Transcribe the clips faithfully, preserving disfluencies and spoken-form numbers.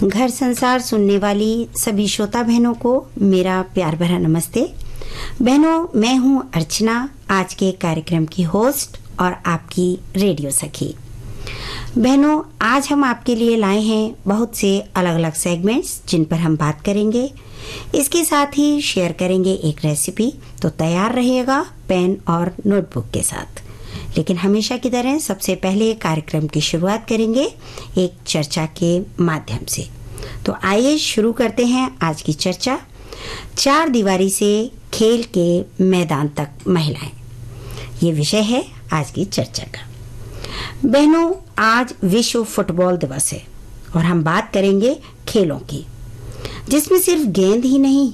घर संसार सुनने वाली सभी श्रोता बहनों को मेरा प्यार भरा नमस्ते। बहनों, मैं हूं अर्चना, आज के कार्यक्रम की होस्ट और आपकी रेडियो सखी। बहनों, आज हम आपके लिए लाए हैं बहुत से अलग अलग सेगमेंट्स जिन पर हम बात करेंगे। इसके साथ ही शेयर करेंगे एक रेसिपी। तो तैयार रहिएगा पेन और नोटबुक के साथ। लेकिन हमेशा की तरह सबसे पहले कार्यक्रम की शुरुआत करेंगे एक चर्चा के माध्यम से। तो आइए शुरू करते हैं आज की चर्चा। चार दीवारी से खेल के मैदान तक महिलाएं, ये विषय है आज की चर्चा का। बहनों, आज विश्व फुटबॉल दिवस है और हम बात करेंगे खेलों की, जिसमें सिर्फ गेंद ही नहीं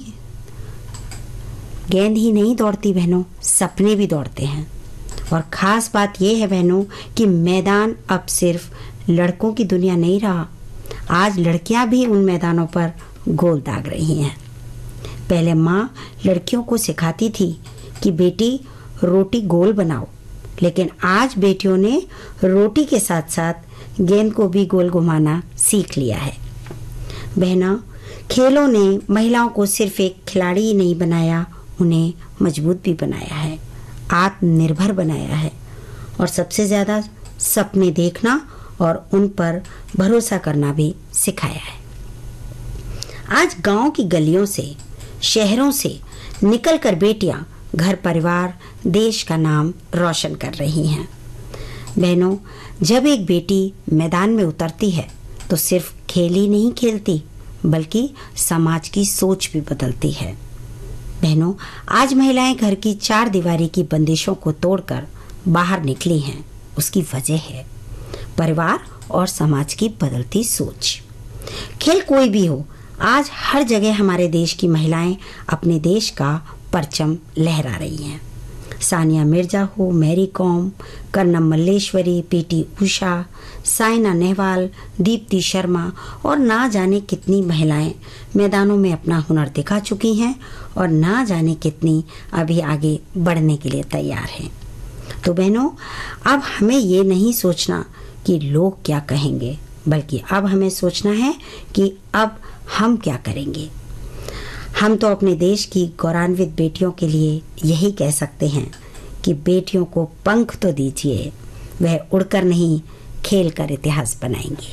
गेंद ही नहीं दौड़ती बहनों, सपने भी दौड़ते हैं। और खास बात यह है बहनों कि मैदान अब सिर्फ लड़कों की दुनिया नहीं रहा। आज लड़कियां भी उन मैदानों पर गोल दाग रही हैं। पहले माँ लड़कियों को सिखाती थी कि बेटी रोटी गोल बनाओ, लेकिन आज बेटियों ने रोटी के साथ साथ गेंद को भी गोल घुमाना सीख लिया है। बहना, खेलों ने महिलाओं को सिर्फ एक खिलाड़ी ही नहीं बनाया, उन्हें मजबूत भी बनाया है, आत्मनिर्भर बनाया है और सबसे ज्यादा सपने देखना और उन पर भरोसा करना भी सिखाया है। आज गांव की गलियों से, शहरों से निकलकर बेटियां घर परिवार देश का नाम रोशन कर रही हैं। बहनों, जब एक बेटी मैदान में उतरती है तो सिर्फ खेल ही नहीं खेलती बल्कि समाज की सोच भी बदलती है। बहनों, आज महिलाएं घर की चार दीवारी की बंदिशों को तोड़कर बाहर निकली हैं। उसकी वजह है परिवार और समाज की बदलती सोच। खेल कोई भी हो, आज हर जगह हमारे देश की महिलाएं अपने देश का परचम लहरा रही हैं। सानिया मिर्जा हो, Mary com, Karnam Malleswari, PT Usha, Saina Nehwal, Deepti Sharma और ना जाने कितनी महिलाएं मैदानों में अपना हुनर दिखा चुकी हैं और ना जाने कितनी अभी आगे बढ़ने के लिए तैयार हैं। तो बहनों, अब हमें ये नहीं सोचना कि लोग क्या कहेंगे, बल्कि अब हमें सोचना है कि अब हम क्या करेंगे। हम तो अपने देश की गौरवान्वित बेटियों के लिए यही कह सकते हैं कि बेटियों को पंख तो दीजिए, वह उड़कर नहीं खेल कर इतिहास बनाएंगी।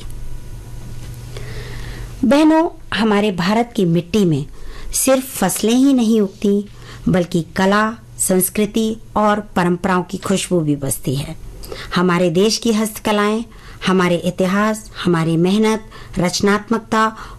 बहनों, हमारे भारत की मिट्टी में सिर्फ फसलें ही नहीं उगती बल्कि कला, संस्कृति और परंपराओं की खुशबू भी बसती है। हमारे देश की हस्तकलाएं, हमारे इतिहास, हमारी मेहनत, रचनात्मकता